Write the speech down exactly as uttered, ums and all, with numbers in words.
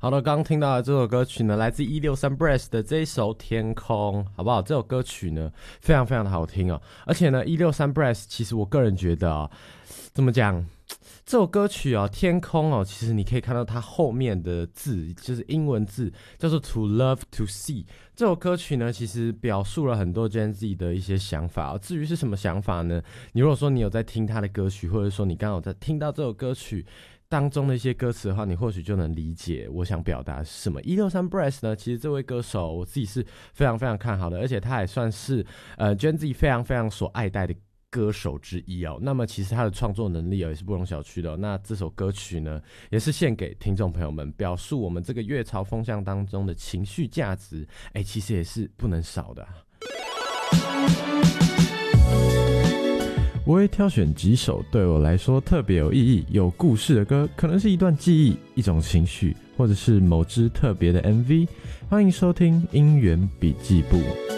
好的，刚刚听到的这首歌曲呢，来自一六三 Breath 的这一首《天空》，好不好？这首歌曲呢，非常非常的好听哦。而且呢，一六三 Breath 其实我个人觉得啊、哦，怎么讲？这首歌曲哦，《天空》哦，其实你可以看到它后面的字，就是英文字，叫做 "To love to see"。这首歌曲呢，其实表述了很多 Gen Z 的一些想法哦。至于是什么想法呢？你如果说你有在听他的歌曲，或者说你刚好在听到这首歌曲当中的一些歌词的话，你或许就能理解我想表达是什么。一六三 Breath 呢，其实这位歌手我自己是非常非常看好的，而且他也算是呃 Gen Z 非常非常所爱戴的歌手之一哦。那么其实他的创作能力哦也是不容小觑的哦。那这首歌曲呢，也是献给听众朋友们，表述我们这个乐潮风向当中的情绪价值，哎，其实也是不能少的啊。我会挑选几首对我来说特别有意义、有故事的歌，可能是一段记忆、一种情绪，或者是某支特别的 M V。欢迎收听音源笔记簿。